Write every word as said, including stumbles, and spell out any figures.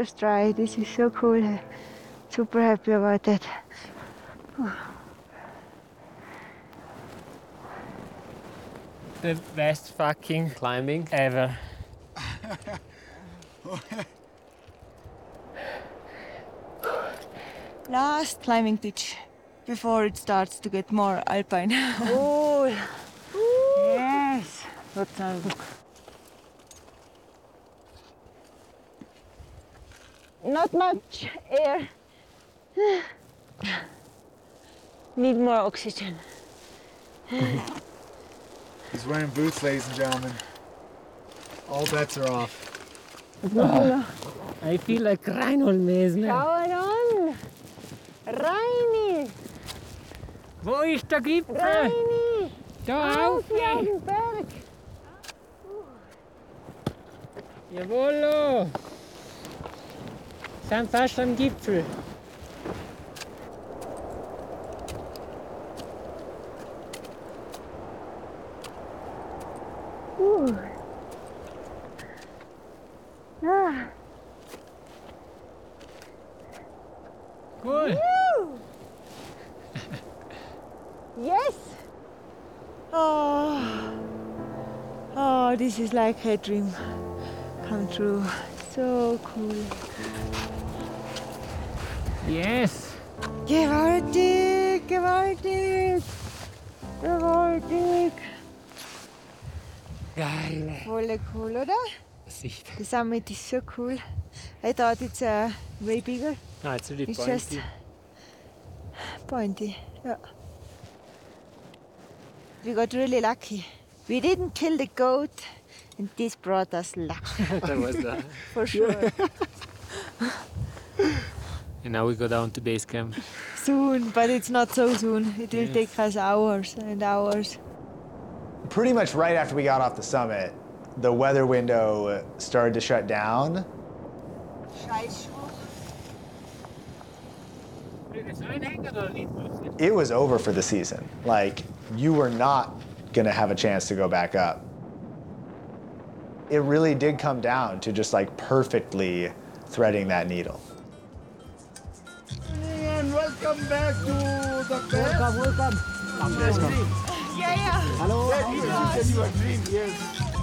first try. This is so cool. Super happy about that. The best fucking Climbing? ever. Last climbing ditch before it starts to get more alpine. Oh, Yes. Gott sei Dank. Not much air. Need more oxygen. He's wearing boots, ladies and gentlemen. All bets are off. I feel like Reinhold Mesner. Power on! Reini! Wo ist der Gipfel? Reini! Da Auf auf! den Berg! Jawollo! Sind fast am Gipfel. Uh. Ah. Cool. Woo! Yes! Oh. Oh, this is like a dream come true. So cool. Yes. Gewaltig, gewaltig, gewaltig. Geil. Voll cool, oder? Sicht. The summit is so cool. I thought it's uh, way bigger. No, it's really It's pointy. just pointy. Yeah. We got really lucky. We didn't kill the goat, and this brought us luck That was uh, for sure. And now we go down to base camp. Soon, but it's not so soon. It will Yes. take us hours and hours. Pretty much right after we got off the summit, the weather window started to shut down. It was over for the season. Like, you were not gonna have a chance to go back up. It really did come down to just like perfectly threading that needle. And welcome back to the best. Welcome, welcome. Yeah, yeah. Hallo. You can do a dream, yes.